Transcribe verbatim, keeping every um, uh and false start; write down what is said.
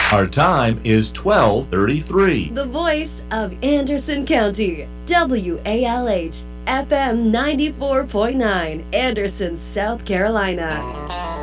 Our time is twelve thirty-three. The voice of Anderson County, W A L H, F M ninety-four point nine, Anderson, South Carolina.